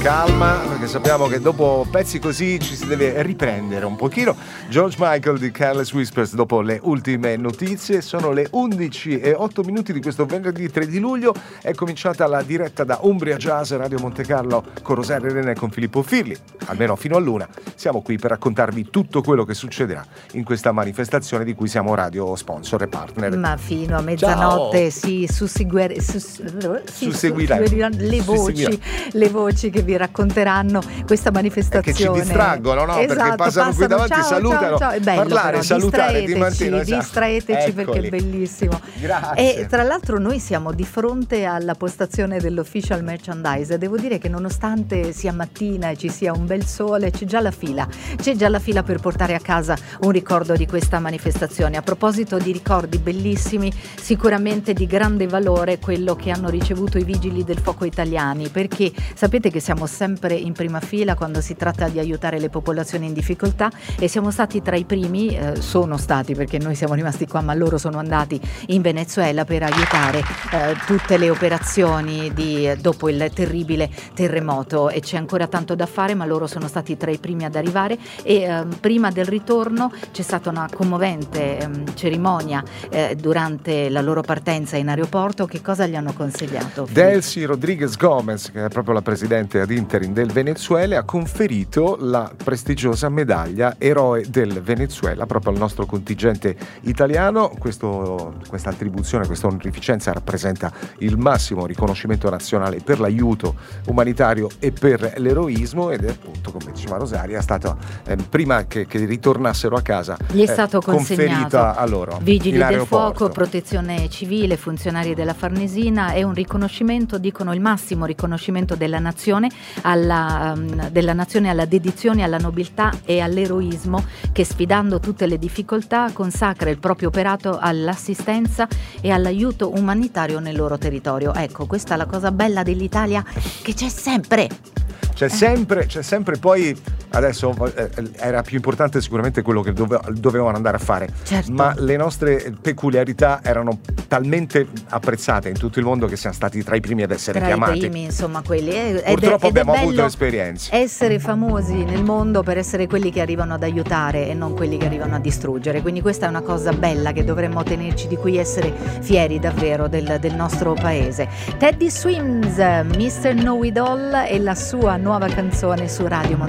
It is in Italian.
Calma, perché sappiamo che dopo pezzi così ci si deve riprendere un pochino. George Michael di Careless Whispers dopo le ultime notizie. Sono le 11:08 di questo venerdì 3 di luglio. È cominciata la diretta da Umbria Jazz Radio Monte Carlo con Rosario Arena e con Filippo Firli. Almeno fino all'una siamo qui per raccontarvi tutto quello che succederà in questa manifestazione di cui siamo radio sponsor e partner. Ma fino a mezzanotte si susseguiranno le voci che vi racconteranno questa manifestazione. Che ci distraggono, no? Esatto, perché passano qui davanti, ciao, salutano. Ciao. È bello, parlare, però, salutare di mattino. Distraeteci perché è bellissimo. Grazie. E tra l'altro noi siamo di fronte alla postazione dell'official merchandise. Devo dire che nonostante sia mattina e ci sia un bel sole, c'è già la fila per portare a casa un ricordo di questa manifestazione. A proposito di ricordi bellissimi, sicuramente di grande valore quello che hanno ricevuto i vigili del fuoco italiani, perché sapete che siamo sempre in prima fila quando si tratta di aiutare le popolazioni in difficoltà, e siamo stati tra i primi, sono stati perché noi siamo rimasti qua, ma loro sono andati in Venezuela per aiutare tutte le operazioni dopo il terribile terremoto, e c'è ancora tanto da fare, ma loro sono stati tra i primi ad arrivare. E prima del ritorno c'è stata una commovente cerimonia durante la loro partenza in aeroporto. Che cosa gli hanno consigliato? Delcy Rodriguez Gomez, che è proprio la presidente ad interim del Venezuela, ha conferito la prestigiosa medaglia Eroe del Venezuela proprio al nostro contingente italiano. Questa attribuzione, questa onorificenza rappresenta il massimo riconoscimento nazionale per l'aiuto umanitario e per l'eroismo, ed è appunto, come diceva Rosaria, è stata prima che ritornassero a casa gli è stato conferita a loro. Vigili del fuoco, protezione civile, funzionari della Farnesina. È un riconoscimento, dicono il massimo riconoscimento della nazione alla dedizione, alla nobiltà e all'eroismo, che sfidando tutte le difficoltà consacra il proprio operato all'assistenza e all'aiuto umanitario nel loro territorio. Ecco, questa è la cosa bella dell'Italia, che c'è sempre. C'è sempre, poi adesso era più importante sicuramente quello che dovevano andare a fare, certo, ma le nostre peculiarità erano talmente apprezzate in tutto il mondo che siamo stati tra i primi ad essere chiamati. Tra i primi, insomma, quelli. Purtroppo abbiamo avuto esperienze. Essere famosi nel mondo per essere quelli che arrivano ad aiutare e non quelli che arrivano a distruggere. Quindi questa è una cosa bella che dovremmo tenerci, di cui essere fieri davvero del nostro paese. Teddy Swims, Mr. Know It All, e la sua nuova canzone su Radio Monte